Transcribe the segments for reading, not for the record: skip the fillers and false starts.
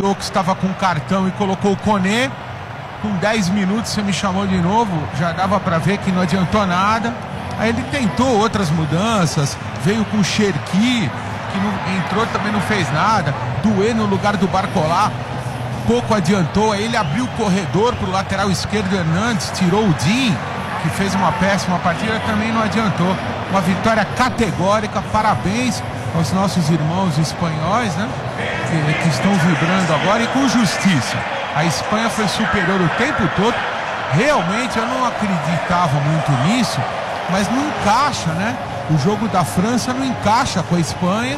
olhou que estava com cartão e colocou o Koné. Com 10 minutos você me chamou de novo, já dava para ver que não adiantou nada. Aí ele tentou outras mudanças, veio com o Cherki, que não, entrou também não fez nada. Doué no lugar do Barcola, pouco adiantou. Aí ele abriu o corredor para o lateral esquerdo, Hernandes, tirou o Din, que fez uma péssima partida, também não adiantou. Uma vitória categórica, parabéns aos nossos irmãos espanhóis, né? Que estão vibrando agora e com justiça. A Espanha foi superior o tempo todo. Realmente eu não acreditava muito nisso, mas não encaixa, né? O jogo da França não encaixa com a Espanha.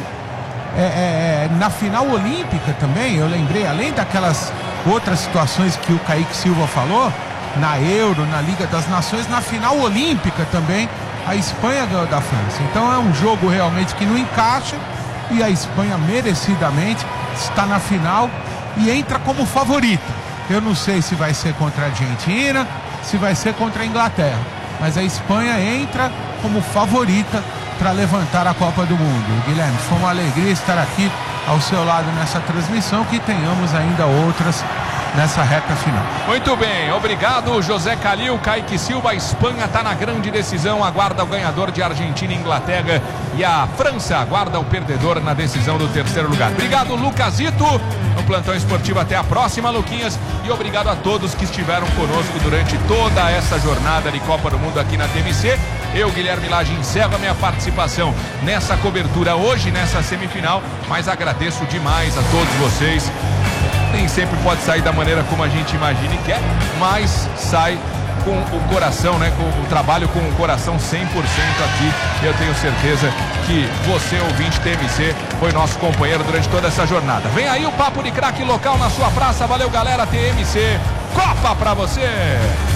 Na final olímpica também, eu lembrei, além daquelas outras situações que o Kaique Silva falou, na Euro, na Liga das Nações, na final olímpica também, a Espanha ganhou da França. Então é um jogo realmente que não encaixa e a Espanha merecidamente está na final e entra como favorita. Eu não sei se vai ser contra a Argentina, se vai ser contra a Inglaterra, mas a Espanha entra como favorita para levantar a Copa do Mundo. Guilherme, foi uma alegria estar aqui ao seu lado nessa transmissão, que tenhamos ainda outras nessa reta final. Muito bem, obrigado José Calil, Kaique Silva. A Espanha está na grande decisão, aguarda o ganhador de Argentina e Inglaterra, e a França aguarda o perdedor na decisão do terceiro lugar. Obrigado Lucasito, no Plantão Esportivo. Até a próxima, Luquinhas, e obrigado a todos que estiveram conosco durante toda essa jornada de Copa do Mundo aqui na TMC. Eu, Guilherme Lage, encerro a minha participação nessa cobertura hoje, nessa semifinal, mas agradeço demais a todos vocês. Nem sempre pode sair da maneira como a gente imagina e quer, mas sai com o coração, né? Com o trabalho com o coração 100% aqui. Eu tenho certeza que você, ouvinte TMC, foi nosso companheiro durante toda essa jornada. Vem aí o Papo de Craque local na sua praça. Valeu, galera. TMC, Copa pra você!